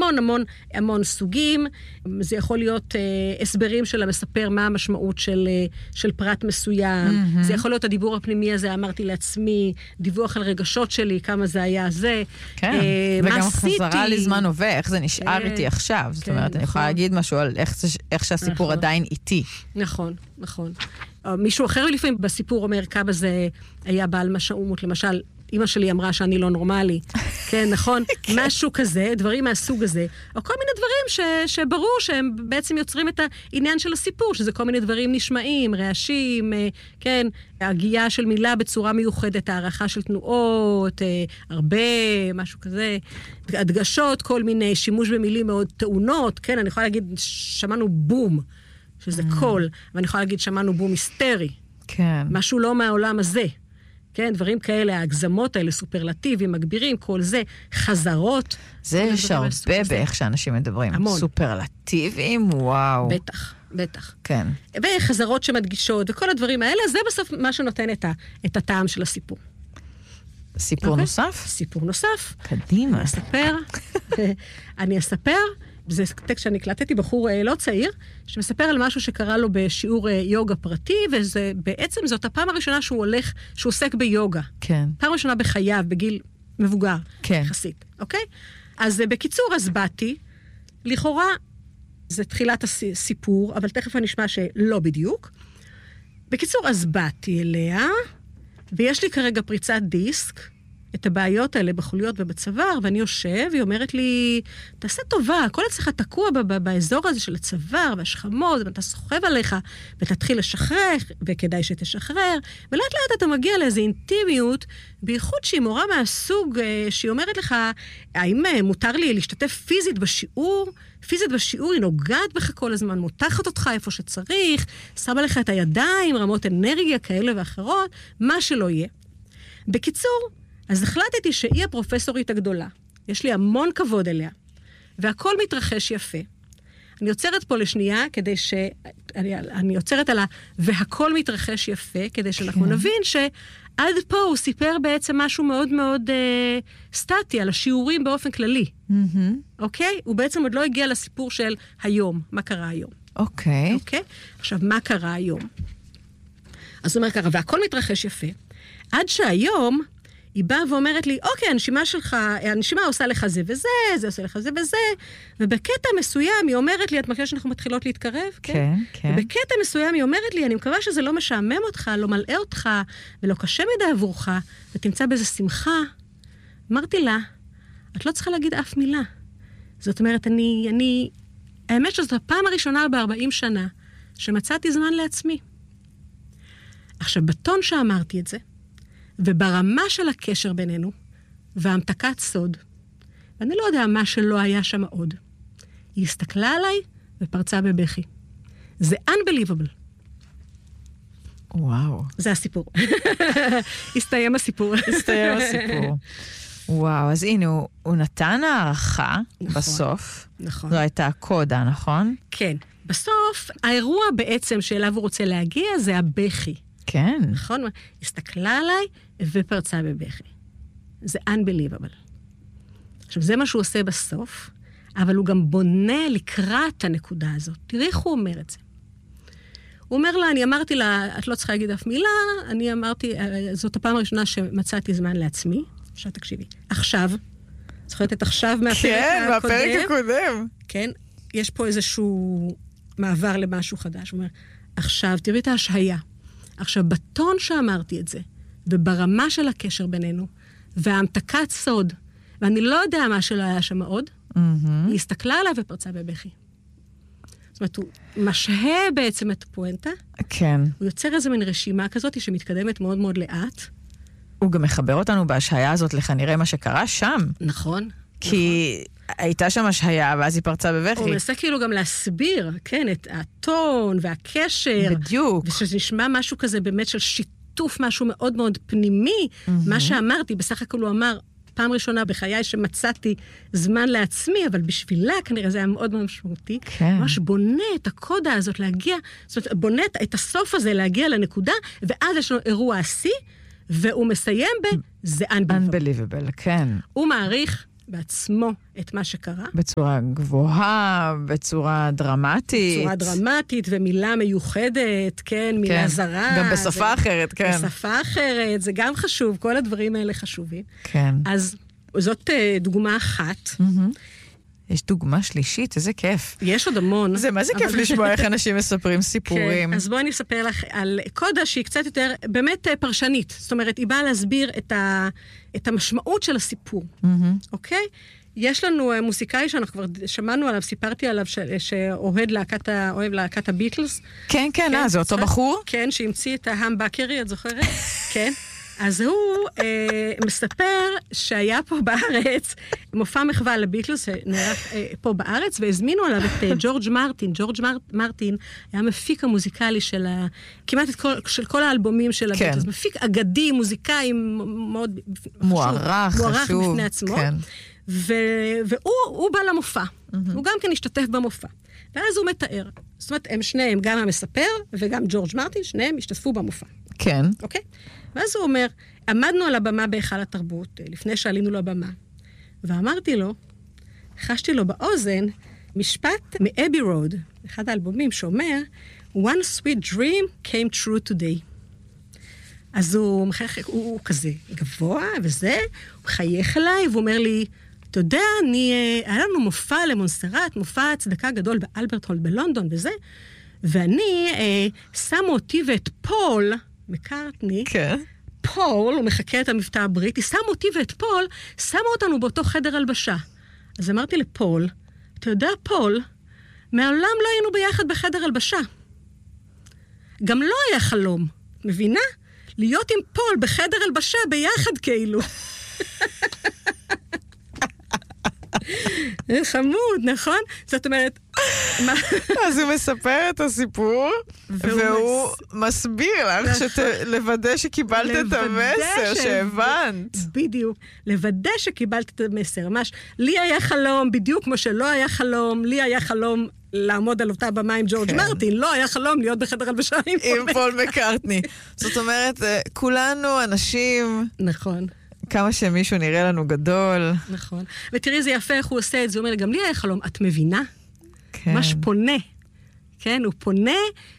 המון המון המון סוגים, זה יכול להיות הסברים של המספר מה המשמעות של פרט מסוים, זה יכול להיות הדיבור הפנימי הזה, אמרתי לעצמי, דיווח על רגשות שלי, כמה זה היה זה, כן, וגם חזרה לזמן הווה, איך זה נשאר איתי עכשיו, זאת אומרת, אני יכולה להגיד משהו על איך שהסיפור עדיין איתי. נכון, נכון. מישהו אחר לפעמים בסיפור אומר כמה זה היה בעל משמעות, למשל, אמא שלי אמרה שאני לא נורמלי, כן, נכון? משהו כזה, דברים מהסוג הזה, או כל מיני דברים שברור שהם בעצם יוצרים את העניין של הסיפור, שזה כל מיני דברים נשמעים, רעשים, כן, הגייה של מילה בצורה מיוחדת, הערכה של תנועות, הרבה, משהו כזה, הדגשות, כל מיני שימוש במילים מאוד טעונות, כן, אני יכולה להגיד, שמענו בום, שזה קול, ואני יכולה להגיד, שמענו בום היסטרי. כן. משהו לא מהעולם הזה. כן, דברים כאלה, ההגזמות האלה, סופרלטיבים, מגבירים, כל זה, חזרות. זה יש הרבה באיך שאנשים מדברים. המון. סופרלטיבים, וואו. בטח, בטח. כן. וחזרות שמדגישות, וכל הדברים האלה, זה בסוף מה שנותן את הטעם של הסיפור. סיפור נוסף? סיפור נוסף. קדימה. אני אספר, זה טקסט שאני הקלטתי, בחור לא צעיר, שמספר על משהו שקרה לו בשיעור יוגה פרטי, וזה בעצם זאת הפעם הראשונה שהוא עוסק ביוגה. כן. פעם ראשונה בחייו, בגיל מבוגר. כן. יחסית, אוקיי? אז בקיצור, אז באתי, לכאורה, זה תחילת הסיפור, אבל תכף אני אשמע שלא בדיוק. בקיצור, אז באתי אליה, ויש לי כרגע פריצת דיסק, את הבעיות האלה בחוליות ובצוואר, ואני יושב, והיא אומרת לי, תעשה טובה, הכל אצלך תקוע באזור הזה של הצוואר, והשכמות, ואתה סוחב עליך, ותתחיל לשחרר, וכדאי שתשחרר, ולאט לאט אתה מגיע לאיזו אינטימיות, בייחוד שהיא מורה מהסוג, שהיא אומרת לך, האם מותר לי להשתתף פיזית בשיעור? פיזית בשיעור היא נוגעת בך כל הזמן, מותחת אותך איפה שצריך, שמה לך את הידיים, רמות אנרגיה כאלה ואחרות, מה שלא יהיה. בקיצור, אז החלטתי שהיא הפרופסורית הגדולה. יש לי המון כבוד אליה. והכל מתרחש יפה. אני יוצרת פה לשנייה, כדי אני יוצרת על והכל מתרחש יפה, כדי שאנחנו נבין שעד פה הוא סיפר בעצם משהו מאוד מאוד סטטי, על השיעורים באופן כללי. אוקיי? הוא בעצם עוד לא הגיע לסיפור של היום. מה קרה היום? אוקיי. אוקיי? עכשיו, מה קרה היום? אז הוא אומר ככה, והכל מתרחש יפה. עד שהיום היא באה ואומרת לי, אוקיי, הנשימה עושה לך זה וזה, זה עושה לך זה וזה, ובקטע מסוים היא אומרת לי, את מכירה שאנחנו מתחילות להתקרב? כן, כן. ובקטע מסוים היא אומרת לי, אני מקווה שזה לא משעמם אותך, לא מלאה אותך, ולא קשה מדי עבורך, ותמצא באיזה שמחה. אמרתי לה, את לא צריכה להגיד אף מילה. זאת אומרת, האמת שזאת הפעם הראשונה ב-40 שנה, שמצאתי זמן לעצמי. עכשיו, בטון שאמרתי את זה, וברמה של הקשר בינינו, והמתקת סוד, ואני לא יודע מה שלא היה שם עוד, היא הסתכלה עליי ופרצה בבכי. זה unbelievable. וואו. זה הסיפור. הסתיים הסיפור. הסתיים הסיפור. וואו, אז הנה, הוא נתן הערכה בסוף. נכון. זו הייתה הקודה, נכון? כן. בסוף, האירוע בעצם שאליו הוא רוצה להגיע, זה הבכי. כן. נכון? הסתכלה עליי ופרצה בבכי. זה unbelievable. עכשיו, זה מה שהוא עושה בסוף, אבל הוא גם בונה לקראת הנקודה הזאת. תראי איך הוא אומר את זה. הוא אומר לה, אני אמרתי לה, את לא צריכה להגיד אף מילה, אני אמרתי, זאת הפעם הראשונה שמצאתי זמן לעצמי. עכשיו תקשיבי. עכשיו, זוכרת את עכשיו מהפרק כן, מהפרק הקודם. כן, יש פה איזשהו מעבר למשהו חדש. הוא אומר, עכשיו, תראי את ההשהיה. עכשיו, בטון שאמרתי את זה, וברמה של הקשר בינינו, וההמתקת סוד, ואני לא יודע מה שלא היה שם עוד, היא הסתכלה עליי ופרצה בבכי. זאת אומרת, הוא משהה בעצם את הפואנטה, כן. הוא יוצר איזו מין רשימה כזאת שמתקדמת מאוד מאוד לאט. הוא גם מחבר אותנו בהשהיה הזאת לכנראה מה שקרה שם. נכון. כי הייתה שם השהיה, ואז היא פרצה בבכי. הוא מנסה כאילו גם להסביר, כן, את הטון והקשר. בדיוק. ושזה נשמע משהו כזה באמת של שיתוף, משהו מאוד מאוד פנימי. מה שאמרתי, בסך הכל הוא אמר, פעם ראשונה בחיי שמצאתי זמן לעצמי, אבל בשבילה כנראה זה היה מאוד מאוד משמעותי. כן. ממש בונה את הקודה הזאת להגיע, זאת אומרת, בונה את הסוף הזה להגיע לנקודה, ואז יש לנו אירוע השיא, והוא מסיים זה unbelievable. unbelievable, כן. הוא מעריך בעצמו את מה שקרה. בצורה גבוהה, בצורה דרמטית. בצורה דרמטית ומילה מיוחדת, כן, מילה זרה. גם בשפה אחרת, כן. בשפה אחרת, זה גם חשוב, כל הדברים האלה חשובים. כן. אז זאת דוגמה אחת. יש דוגמה שלישית, איזה כיף. יש עוד המון. זה מה זה כיף לשמוע איך אנשים מספרים סיפורים. כן, אז בואי אני אספר לך על קודה שהיא קצת יותר, באמת פרשנית. זאת אומרת, היא באה להסביר את המשמעות של הסיפור. אוקיי? יש לנו מוסיקאי שאנחנו כבר שמענו עליו, סיפרתי עליו, שאוהב להקת הביטלס. כן, כן, זה אותו בחור? כן, שהמציא את ההמבקרי, את זוכרת? כן. אז הוא מספר שהיה פה בארץ מופע מחווה לביטלס, שנערך פה בארץ, והזמינו עליו את ג'ורג' מרטין. ג'ורג' מרטין היה מפיק המוזיקלי כמעט של כל האלבומים של הביטלס. מפיק אגדי, מוזיקאי מאוד מוערך, חשוב. בפני עצמו. והוא בא למופע. הוא גם כן השתתף במופע. ואז הוא מתאר. זאת אומרת, הם שניהם, גם המספר וגם ג'ורג' מרטין, שניהם השתתפו במופע. כן. אוקיי? ואז הוא אומר, עמדנו על הבמה בהיכל התרבות, לפני שעלינו לבמה, ואמרתי לו, חשתי לו באוזן, משפט מאבי רוד, אחד האלבומים שאומר, One sweet dream came true today. אז הוא כזה גבוה וזה, הוא מחייך אליי, והוא אומר לי, אתה יודע, היה לנו מופע למונסרט, מופע צדקה גדול באלברט הול בלונדון וזה, ואני שמו אותי ואת פול, מקארטני, כן. פול, הוא מחכה את המבטא הבריטי, שמו אותי ואת פול, שמו אותנו באותו חדר הלבשה. אז אמרתי לפול, אתה יודע, פול, מעולם לא היינו ביחד בחדר הלבשה. גם לא היה חלום, מבינה? להיות עם פול בחדר הלבשה ביחד כאילו. חמוד, נכון? זאת אומרת... אז הוא מספר את הסיפור, והוא מסביר לך לוודא שקיבלת את המסר, שהבנת. בדיוק. לוודא שקיבלת את המסר. ממש, לי היה חלום, בדיוק כמו שלא היה חלום, לי היה חלום לעמוד על אותה במה עם ג'ורג' מרטין, לא היה חלום להיות בחדר הלבשה עם פול מקארטני. זאת אומרת, כולנו אנשים... נכון. כמה שמישהו נראה לנו גדול. נכון. ותראי, זה יפה איך הוא עושה את זה. הוא אומר, גם לי היה חלום, את מבינה? כן. ממש פונה. כן, הוא פונה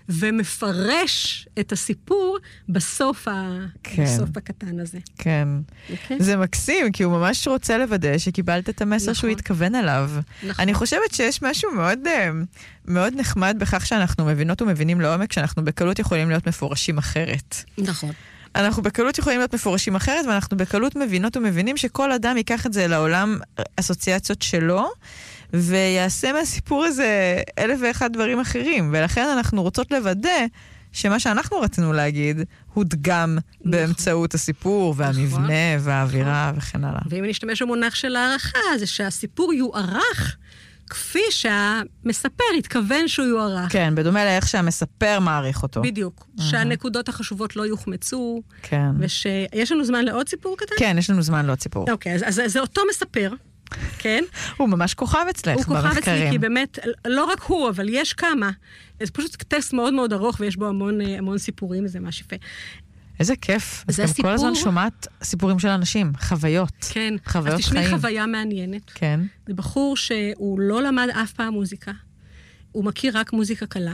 ומפרש את הסיפור בסוף הקטן הזה. כן. זה מקסים, כי הוא ממש רוצה לוודא שקיבלת את המסר שהוא התכוון עליו. אני חושבת שיש משהו מאוד נחמד בכך שאנחנו מבינות ומבינים לעומק, שאנחנו בקלות יכולים להיות מפורשים אחרת. נכון. אנחנו בקלות יכולים להיות מפורשים אחרת, ואנחנו בקלות מבינות ומבינים שכל אדם ייקח את זה לעולם אסוציאציות שלו, ויעשה מהסיפור הזה 1,001 דברים אחרים, ולכן אנחנו רוצות לוודא שמה שאנחנו רצינו להגיד, הודגם באמצעות הסיפור, והמבנה, והאווירה, וכן הלאה. ואם נשתמש במונח של הערכה, זה שהסיפור יוערך, כפי שהמספר התכוון שהוא יוערך. כן, בדומה לאיך שהמספר מעריך אותו. בדיוק. שהנקודות החשובות לא יוחמצו. כן. יש לנו זמן לעוד סיפור קטן? כן, יש לנו זמן לעוד סיפור. אוקיי, אז זה אותו מספר, כן? הוא ממש כוכב אצלך במחקרים. הוא כוכב אצלי, כי באמת, לא רק הוא, אבל יש כמה. זה פשוט טקסט מאוד מאוד ארוך, ויש בו המון סיפורים, זה ממש יפה. איזה כיף. אז גם כל הזמן שומעת סיפורים של אנשים, חוויות. כן. חוויות חיים. אז תשמעי חוויה מעניינת. כן. זה בחור שהוא לא למד אף פעם מוזיקה. הוא מכיר רק מוזיקה קלה.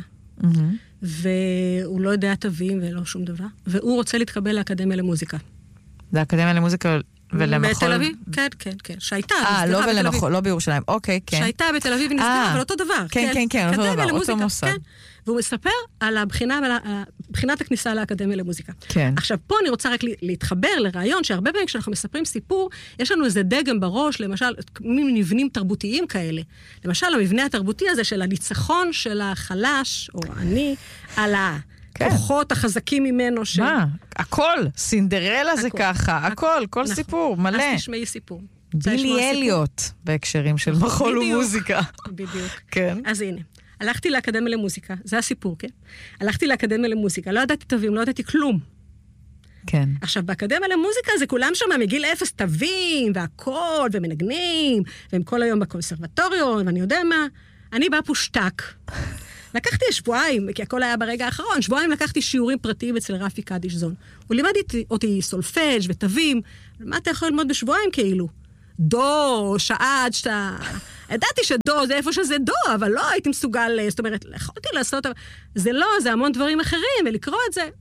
והוא לא יודע תווים ולא שום דבר. והוא רוצה להתקבל לאקדמיה למוזיקה. לאקדמיה למוזיקה ולמחול... בתל אביב? כן, כן, כן. שהייתה. לא ולמחול, לא בירושלים. אוקיי, כן. שהייתה בתל אביב ונסגרה, אבל אותו דבר. כן, כן, אותו דבר, אותו מוסד. והוא מספר על בחינת הכניסה לאקדמיה למוזיקה. כן. עכשיו, פה אני רוצה רק להתחבר לרעיון, שהרבה פעמים כשאנחנו מספרים סיפור, יש לנו איזה דגם בראש, למשל, מבנים תרבותיים כאלה. למשל, המבנה התרבותי הזה של הניצחון של החלש, או אני, על הכוחות החזקים ממנו. מה? הכל. סינדרלה זה ככה. הכל, כל סיפור, מלא. אז תשמעי סיפור. בילי אליוט, בהקשרים של מחול ומוזיקה. בדיוק. כן. אז הנה. הלכתי לאקדמיה למוזיקה, זה הסיפור, כן? הלכתי לאקדמיה למוזיקה, לא ידעתי תווים, לא ידעתי כלום. כן. עכשיו, באקדמיה למוזיקה זה כולם שם מגיל 0 תווים, והכל, ומנגנים, והם כל היום בקונסרבטוריון, ואני יודע מה, אני באה פושטק. לקחתי שבועיים, כי הכל היה ברגע האחרון, שבועיים לקחתי שיעורים פרטיים אצל רפי קדישזון. הוא לימד אותי סולפג' ותווים, מה אתה יכול ללמוד בשבועיים כאילו? דו, שעה עד שאתה... ידעתי שדו זה איפה שזה דו, אבל לא הייתי מסוגל, זאת אומרת, יכולתי לעשות, זה לא, זה המון דברים אחרים, ולקרוא את זה.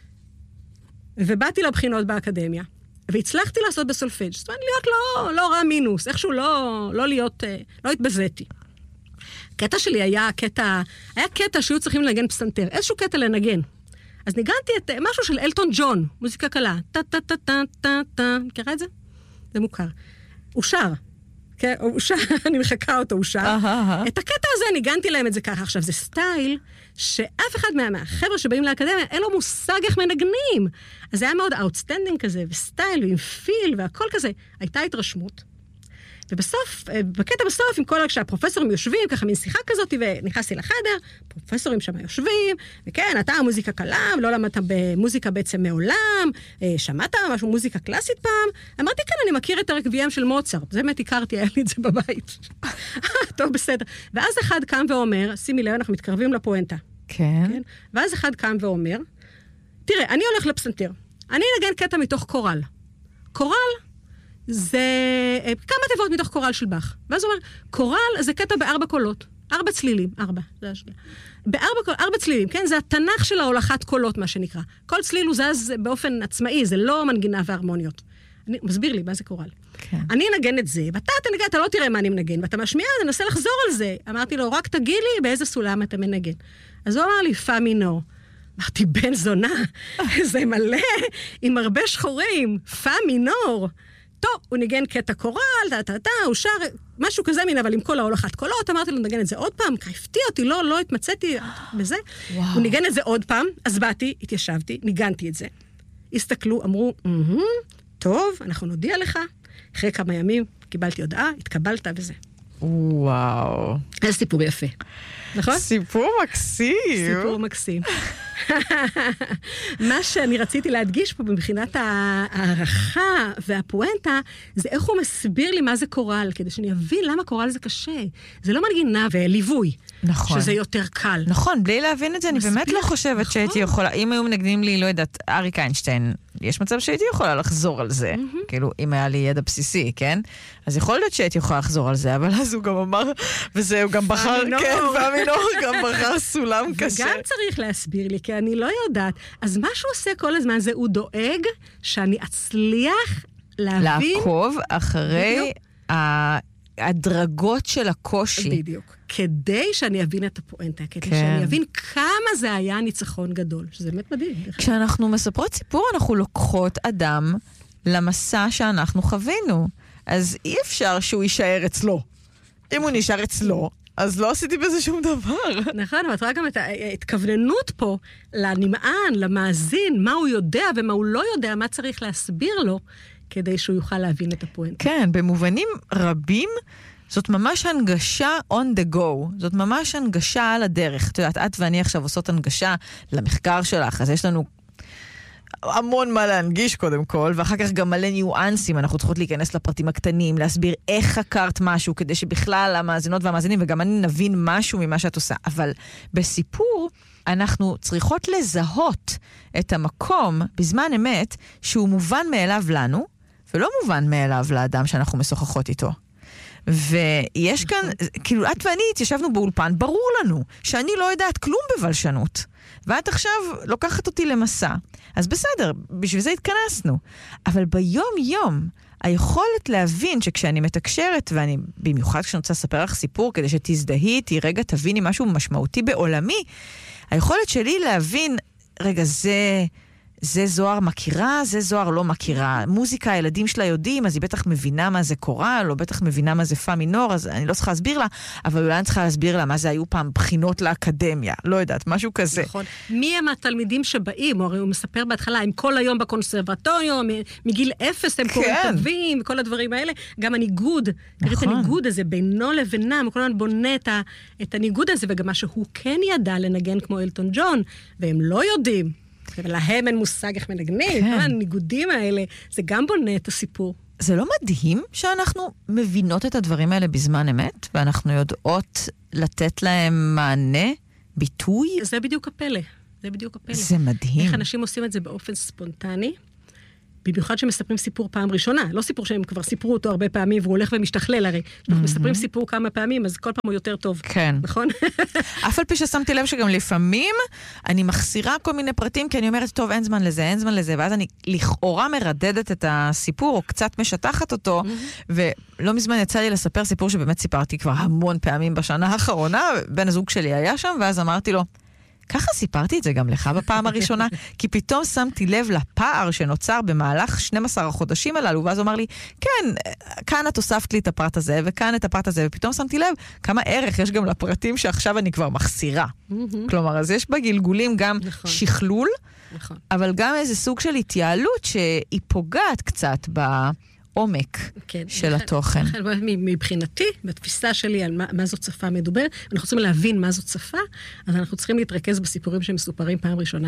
ובאתי לבחינות באקדמיה, והצלחתי לעשות בסולפג', זאת אומרת, להיות לא רע מינוס, איכשהו לא להיות, לא התבזיתי. הקטע שלי היה קטע שהיו צריכים לנגן פסנתר, איזשהו קטע לנגן. אז ניגנתי את משהו של אלטון ג'ון, מוזיקה קלה, טה-טה-טה-טה-טה, מכירה את זה? זה מוכר. הוא שר. הוא שר, אני מחכה אותו, הוא שר. את הקטע הזה ניגנתי להם את זה ככה. עכשיו, זה סטייל שאף אחד מהחבר'ה שבאים לאקדמיה, אין לו מושג איך מנגנים. אז זה היה מאוד אאוטסטנדינג כזה, וסטייל, ועם פיל, והכל כזה. הייתה התרשמות. ובסוף, בקטע בסוף, עם כל כשהפרופסורים יושבים, ככה מין שיחה כזאת, ונכנסתי לחדר, פרופסורים שם יושבים, וכן, אתה מוזיקה קלה, לא למדת במוזיקה בעצם מעולם, שמעת משהו מוזיקה קלאסית פעם, אמרתי, כן, אני מכיר את הרקביים של מוצרט, זה באמת הכרתי, היה לי את זה בבית. טוב, בסדר. ואז אחד קם ואומר, שימי לב, אנחנו מתקרבים לפואנטה. כן. ואז אחד קם ואומר, תראה, אני הולך לפסנתר, אני נגן קטע מתוך קורל. קורל זה כמה תיבות מתוך קורל של באך. ואז הוא אומר, קורל זה קטע ב4 קולות. 4 צלילים, 4. זה השנייה. ב4 צלילים, כן? זה התנ"ך של ההולכת קולות, מה שנקרא. כל צליל הוא זז באופן עצמאי, זה לא מנגינה והרמוניות. מסביר לי, מה זה קורל? כן. אני אנגן את זה, ואתה תנגן, אתה לא תראה מה אני מנגן, ואתה משמיע, אני אנסה לחזור על זה. אמרתי לו, רק תגיד לי באיזה סולם אתה מנגן. אז הוא אמר לי, פה מינור. אמרתי, בן זונה, זה מלא, עם הרבה שחורים, פה מינור. טוב, הוא ניגן קטע קורל, הוא שר, משהו כזה מין, אבל עם כל ההולכת קולות, אמרתי לו, נגן את זה עוד פעם, הפתיע אותי, לא התמצאתי בזה. הוא ניגן את זה עוד פעם, אז באתי, התיישבתי, ניגנתי את זה. הסתכלו, אמרו, טוב, אנחנו נודיע לך. אחרי כמה ימים קיבלתי הודעה, התקבלת וזה. וואו. זה סיפור יפה, נכון? סיפור מקסים. סיפור מקסים. מה שאני רציתי להדגיש פה מבחינת הערכה והפואנטה, זה איך הוא מסביר לי מה זה קורל, כדי שאני אבין למה קורל זה קשה. זה לא מנגינה וליווי, נכון. שזה יותר קל. נכון, בלי להבין את זה, אני באמת לא חושבת נכון. שהייתי יכולה, אם היו מנגנים לי, לא יודעת, אריק איינשטיין, יש מצב שהייתי יכולה לחזור על זה, כאילו, אם היה לי ידע בסיסי, כן? אז יכול להיות שהייתי יכולה לחזור על זה, אבל אז הוא גם אמר, וזה, הוא גם בחר, כן, והמינור גם בחר סולם קשה. וגם צריך להסביר לי, כי אני לא יודעת. אז מה שהוא עושה כל הזמן זה, הוא דואג שאני אצליח להבין... לעקוב אחרי הדרגות של הקושי. בדיוק. כדי שאני אבין את הפואנטה, כדי שאני אבין כמה זה היה ניצחון גדול, שזה באמת מדהים. כשאנחנו מספרות סיפור, אנחנו לוקחות אדם למסע שאנחנו חווינו. אז אי אפשר שהוא יישאר אצלו. אם הוא נשאר אצלו, אז לא עשיתי בזה שום דבר. נכון, אבל את רואה גם את ההתכווננות פה לנמען, למאזין, מה הוא יודע ומה הוא לא יודע, מה צריך להסביר לו, כדי שהוא יוכל להבין את הפואנטה. כן, במובנים רבים, זאת ממש הנגשה on the go. זאת ממש הנגשה על הדרך. את יודעת, את ואני עכשיו עושות הנגשה למחקר שלך, אז יש לנו המון מה להנגיש קודם כל, ואחר כך גם מלא ניואנסים, אנחנו צריכות להיכנס לפרטים הקטנים, להסביר איך חקרת משהו, כדי שבכלל המאזינות והמאזינים, וגם אני נבין משהו ממה שאת עושה. אבל בסיפור, אנחנו צריכות לזהות את המקום בזמן אמת, שהוא מובן מאליו לנו, ולא מובן מאליו לאדם שאנחנו משוחחות איתו. ויש כאן, כאילו, את ואני התיישבנו באולפן, ברור לנו שאני לא יודעת כלום בבלשנות. ואת עכשיו לוקחת אותי למסע. אז בסדר, בשביל זה התכנסנו. אבל ביום יום, היכולת להבין שכשאני מתקשרת, ואני במיוחד כשאני רוצה לספר לך סיפור, כדי שתזדהי איתי, רגע תביני משהו משמעותי בעולמי, היכולת שלי להבין, רגע, זה זוהר מכירה, זה זוהר לא מכירה. מוזיקה, הילדים שלה יודעים, אז היא בטח מבינה מה זה קורל, או בטח מבינה מה זה פה מינור, אז אני לא צריכה להסביר לה, אבל אולי אני צריכה להסביר לה מה זה היו פעם בחינות לאקדמיה. לא יודעת, משהו כזה. נכון. מי הם התלמידים שבאים? הרי הוא מספר בהתחלה, הם כל היום בקונסרבטוריום, מגיל 0 הם קוראים טובים, וכל הדברים האלה. גם הניגוד, תראי את הניגוד הזה בינו לבינם, הוא כל הזמן בונה את הניגוד הזה, וגם מה שהוא כן ידע לנגן כמו אלטון ג'ון, והם לא יודעים. ולהם אין מושג איך מנגנים, הניגודים האלה, זה גם בונה את הסיפור. זה לא מדהים שאנחנו מבינות את הדברים האלה בזמן אמת, ואנחנו יודעות לתת להם מענה, ביטוי? זה בדיוק הפלא, זה בדיוק הפלא. זה מדהים. איך אנשים עושים את זה באופן ספונטני, במיוחד שמספרים סיפור פעם ראשונה, לא סיפור שהם כבר סיפרו אותו הרבה פעמים, והוא הולך ומשתכלל הרי. אנחנו מספרים סיפור כמה פעמים, אז כל פעם הוא יותר טוב. כן. נכון? אף על פי ששמתי לב שגם לפעמים אני מחסירה כל מיני פרטים, כי אני אומרת, טוב, אין זמן לזה, ואז אני לכאורה מרדדת את הסיפור, או קצת משטחת אותו, ולא מזמן יצא לי לספר סיפור שבאמת סיפרתי כבר המון פעמים בשנה האחרונה, בן הזוג שלי היה שם, ואז אמרתי לו, ככה סיפרתי את זה גם לך בפעם הראשונה, כי פתאום שמתי לב לפער שנוצר במהלך 12 החודשים הללו, ואז הוא אמר לי, כן, כאן את הוספת לי את הפרט הזה, וכאן את הפרט הזה, ופתאום שמתי לב כמה ערך יש גם לפרטים שעכשיו אני כבר מחסירה. כלומר, אז יש בגלגולים גם שכלול, אבל גם איזה סוג של התייעלות שהיא פוגעת קצת בעומק של התוכן. מבחינתי, בתפיסה שלי על מה זאת שפה מדוברת, אנחנו רוצים להבין מה זאת שפה, אז אנחנו צריכים להתרכז בסיפורים שמסופרים פעם ראשונה.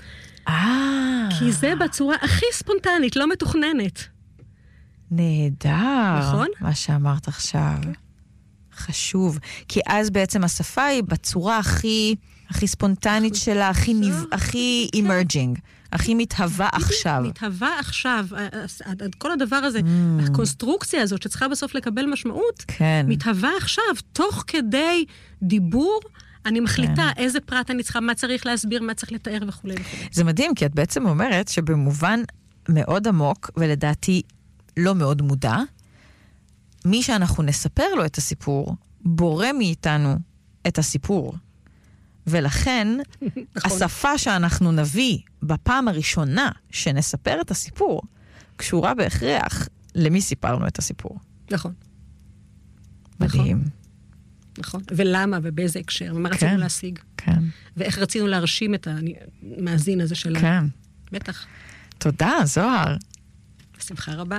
כי זה בצורה הכי ספונטנית, לא מתוכננת. נהדר. נכון? מה שאמרת עכשיו. חשוב. כי אז בעצם השפה היא בצורה הכי ספונטנית שלה, הכי emerging. הכי מתהווה עכשיו. מתהווה עכשיו. כל הדבר הזה, הקונסטרוקציה הזאת שצריכה בסוף לקבל משמעות, מתהווה עכשיו, תוך כדי דיבור, אני מחליטה איזה פרט אני צריכה, מה צריך להסביר, מה צריך לתאר וכו' וכו'. זה מדהים, כי את בעצם אומרת שבמובן מאוד עמוק, ולדעתי לא מאוד מודע, מי שאנחנו נספר לו את הסיפור, בורא מאיתנו את הסיפור. ולכן, השפה שאנחנו נביא בפעם הראשונה שנספר את הסיפור, קשורה בהכרח למי סיפרנו את הסיפור. נכון. מדהים. נכון. ולמה ובאיזה הקשר, ומה רצינו להשיג. כן. ואיך רצינו להרשים את המאזין הזה שלנו. כן. בטח. תודה, זוהר. בשמחה רבה.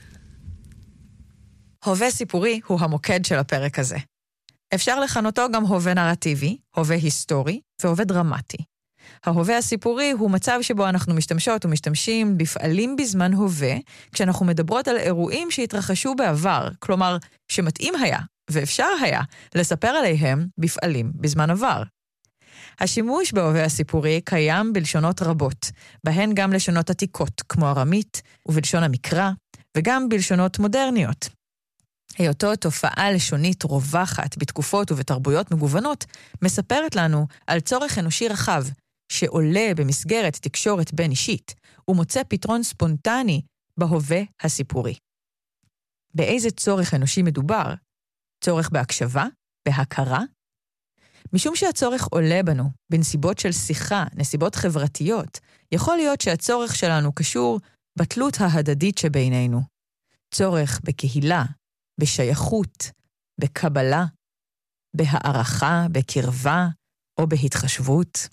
הווה סיפורי הוא המוקד של הפרק הזה. אפשר לכנותו גם הווה נרטיבי, הווה היסטורי והווה דרמטי. ההווה הסיפורי הוא מצב שבו אנחנו משתמשות ומשתמשים בפעלים בזמן הווה, כשאנחנו מדברות על אירועים שהתרחשו בעבר, כלומר שמתאים היה ואפשר היה לספר עליהם בפעלים בזמן עבר. השימוש בהווה הסיפורי קיים בלשונות רבות, בהן גם לשונות עתיקות כמו ארמית ובלשון המקרא, וגם בלשונות מודרניות. היותו תופעה לשונית רווחת בתקופות ובתרבויות מגוונות, מספרת לנו על צורך אנושי רחב, שעולה במסגרת תקשורת בין אישית, ומוצא פתרון ספונטני בהווה הסיפורי. באיזה צורך אנושי מדובר? צורך בהקשבה? בהכרה? משום שהצורך עולה בנו בנסיבות של שיחה, נסיבות חברתיות, יכול להיות שהצורך שלנו קשור בתלות ההדדית שבינינו. צורך בקהילה, בשייכות, בקבלה, בהערכה, בקרבה או בהתחשבות.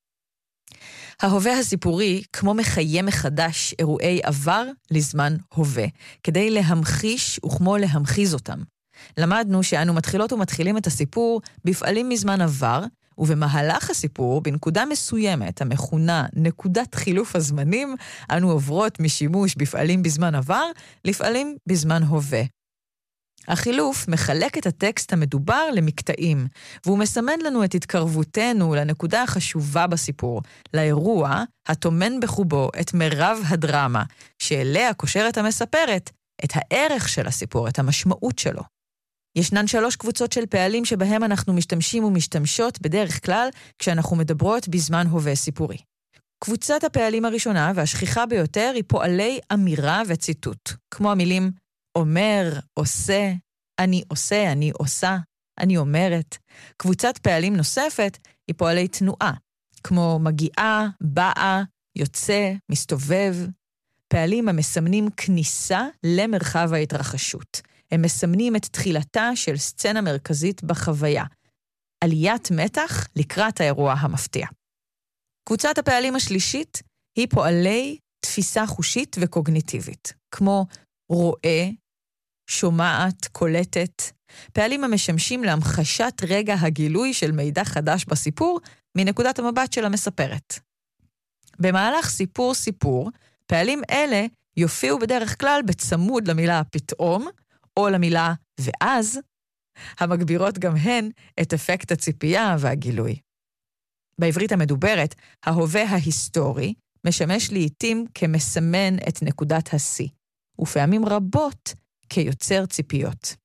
ההווה הסיפורי כמו מחיה מחדש אירועי עבר לזמן הווה, כדי להמחיש וכמו להמחיז אותם. למדנו שאנו מתחילות ומתחילים את הסיפור בפעלים מזמן עבר, ובמהלך הסיפור, בנקודה מסוימת, המכונה נקודת חילוף הזמנים, אנו עוברות משימוש בפעלים בזמן עבר לפעלים בזמן הווה. החילוף מחלק את הטקסט המדובר למקטעים, והוא מסמן לנו את התקרבותנו לנקודה החשובה בסיפור, לאירוע התומן בחובו את מרב הדרמה, שאליה קושרת המספרת את הערך של הסיפור, את המשמעות שלו. ישנן 3 קבוצות של פעלים שבהם אנחנו משתמשים ומשתמשות בדרך כלל כשאנחנו מדברות בזמן הווה סיפורי. קבוצת הפעלים הראשונה והשכיחה ביותר היא פועלי אמירה וציטוט, כמו המילים אומר, עושה, אני עושה, אני עושה, אני אומרת. קבוצת פעלים נוספת היא פועלי תנועה, כמו מגיעה, באה, יוצא, מסתובב. פעלים המסמנים כניסה למרחב ההתרחשות. הם מסמנים את תחילתה של סצנה מרכזית בחוויה. עליית מתח לקראת האירוע המפתיע. קבוצת הפעלים השלישית היא פועלי תפיסה חושית וקוגניטיבית, כמו רואה, שומעת, קולטת, פעלים המשמשים להמחשת רגע הגילוי של מידע חדש בסיפור מנקודת המבט של המספרת. במהלך סיפור, פעלים אלה יופיעו בדרך כלל בצמוד למילה פתאום, או למילה ואז, המגבירות גם הן את אפקט הציפייה והגילוי. בעברית המדוברת, ההווה ההיסטורי משמש לעתים כמסמן את נקודת השיא, ופעמים רבות כיוצר ציפיות.